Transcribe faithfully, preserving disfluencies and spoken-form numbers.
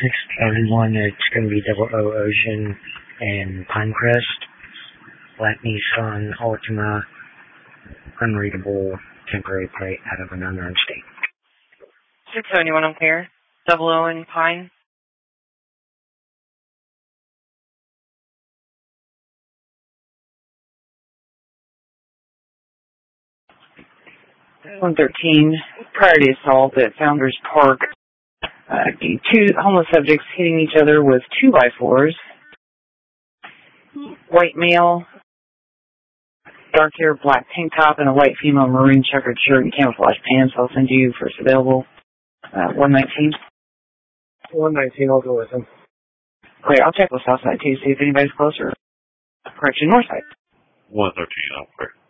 six thirty-one, it's going to be Double O Ocean and Pinecrest. Black Nissan Altima, unreadable temporary plate out of an unknown state. six seventy-one, I'm clear. Double O and Pine. one thirteen, prior to assault at Founders Park. Uh, two homeless subjects hitting each other with two by fours. White male, dark hair, black tank top, and a white female maroon checkered shirt and camouflage pants. I'll send you first available. Uh, one nineteen. one nineteen, I'll go with him. Great, I'll check the south side too, see if anybody's closer. Correction, north side. one thirteen, I'll clear.